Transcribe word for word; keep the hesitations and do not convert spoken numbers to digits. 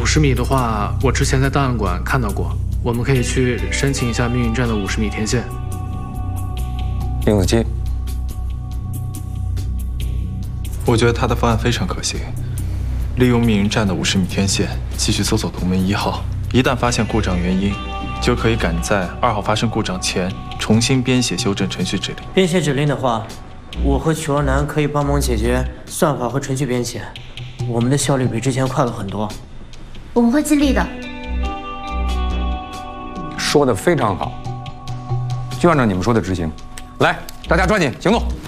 十米的话，我之前在档案馆看到过，我们可以去申请一下命运站的五十米天线。 丁子基， 我觉得他的方案非常可行，利用命运站的五十米天线继续搜索同门一号，一旦发现故障原因，就可以赶在二号发生故障前重新编写修正程序指令。 编写指令的话，我和曲若楠可以帮忙解决算法和程序编写，我们的效率比之前快了很多。 我们会尽力的。 说的非常好，就按照你们说的执行。来，大家抓紧行动。